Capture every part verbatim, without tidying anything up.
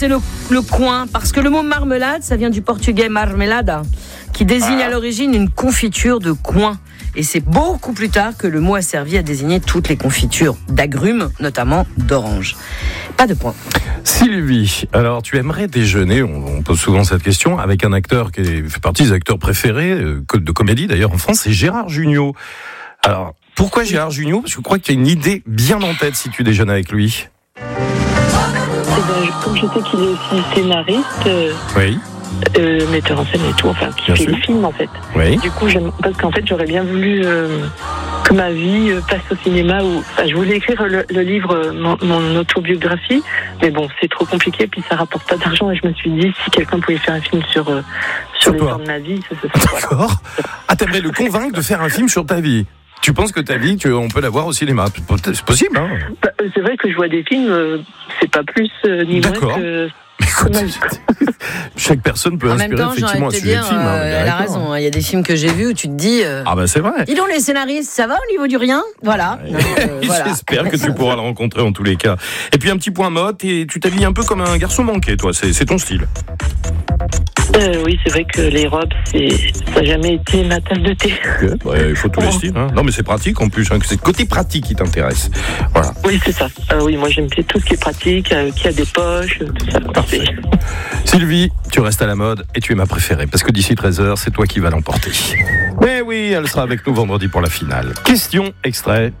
C'est le, le coin, parce que le mot marmelade, ça vient du portugais marmelada, qui désigne à l'origine une confiture de coin. Et c'est beaucoup plus tard que le mot a servi à désigner toutes les confitures d'agrumes, notamment d'oranges. Pas de point. Sylvie, alors tu aimerais déjeuner, on, on pose souvent cette question, avec un acteur qui fait partie des acteurs préférés, euh, de comédie d'ailleurs en France, c'est Gérard Jugnot. Alors, pourquoi Gérard Jugnot ? Parce que je crois que tu as une idée bien en tête si tu déjeunes avec lui. Eh ben, comme je sais qu'il est aussi scénariste, euh, Oui. euh, metteur en scène et tout, enfin, qui Bien fait sûr. des films en fait. Oui. Du coup, j'aime, parce qu'en fait, j'aurais bien voulu euh, que ma vie euh, passe au cinéma. Ou, enfin, je voulais écrire le, le livre, euh, mon, mon autobiographie, mais bon, c'est trop compliqué, puis ça rapporte pas d'argent. Et je me suis dit, si quelqu'un pouvait faire un film sur euh, sur Sur toi. l'histoire de ma vie, ça, ça serait voilà. D'accord. Ah, t'aimerais le convaincre de faire un film sur ta vie ? Tu penses que ta vie, tu, on peut la voir au cinéma ? C'est possible, hein ? Bah, euh, c'est vrai que je vois des films, euh, c'est pas plus euh, ni moins D'accord. que. Écoute, ma vie. chaque personne peut En même inspirer temps, j'ai envie effectivement un de te sujet dire, de film. hein, on est euh, elle a d'accord. raison. Il y a des films que j'ai vus où tu te dis... Euh, Ah bah c'est vrai. dis donc, les scénaristes, ça va au niveau du rien ? Voilà. Non, euh, voilà. J'espère que tu pourras le rencontrer en tous les cas. Et puis un petit point mode, et tu t'habilles un peu comme un garçon manqué, toi, c'est, c'est ton style. Euh, oui, c'est vrai que les robes, c'est, ça n'a jamais été ma tasse de thé. Ok, bah, il faut tous les styles. Hein. Non mais c'est pratique en plus, hein, c'est le côté pratique qui t'intéresse. Voilà. Oui, c'est ça. Euh, oui, moi j'aime bien tout ce qui est pratique, euh, qui a des poches, tout ça. Parfait. Sylvie, tu restes à la mode et tu es ma préférée, parce que d'ici treize heures, c'est toi qui vas l'emporter. Mais oui, elle sera avec nous vendredi pour la finale. Question, extrait.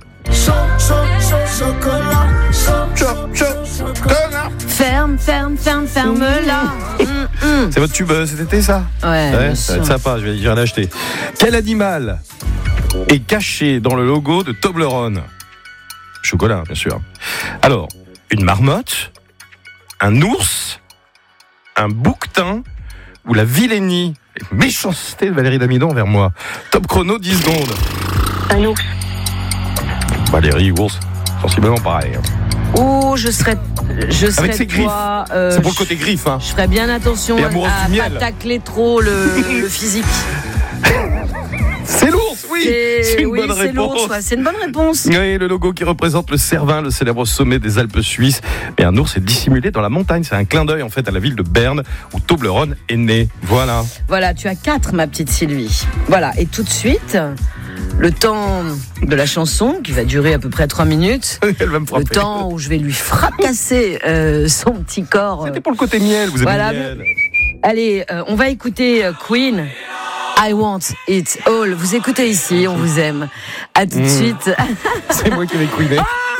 Ferme, ferme, ferme, ferme-la. Hum, hum. C'est votre tube euh, cet été, ça ? Ouais, bien ça va sûr. être sympa, je vais, je vais l'acheter. Quel animal est caché dans le logo de Toblerone ? Chocolat, bien sûr. Alors, une marmotte, un ours, un bouquetin ou la vilainie et méchanceté de Valérie Damido envers moi. Top chrono, dix secondes. Un ours. Valérie, ours, sensiblement pareil. hein. Oh, je serais, je serais Avec ses griffes. toi, euh, C'est pour le côté griffe, hein. Je ferais bien attention Et à amoureuse à du pas miel. tacler trop le, le physique. C'est l'ours, oui. C'est, C'est une oui, bonne c'est réponse. l'ours, ouais, c'est une bonne réponse. Oui, le logo qui représente le Cervin, le célèbre sommet des Alpes suisses. Et un ours est dissimulé dans la montagne. C'est un clin d'œil en fait à la ville de Berne où Toblerone est né. Voilà. Voilà, tu as quatre, ma petite Sylvie. Voilà, et tout de suite, le temps de la chanson, qui va durer à peu près trois minutes, Elle va me frapper. le temps où je vais lui fracasser euh, son petit corps. C'était pour le côté miel, vous avez Voilà. miel. Allez, euh, on va écouter euh, Queen. I want it all. Vous écoutez ici, on vous aime. À tout de Mmh. suite. C'est moi qui vais couiner.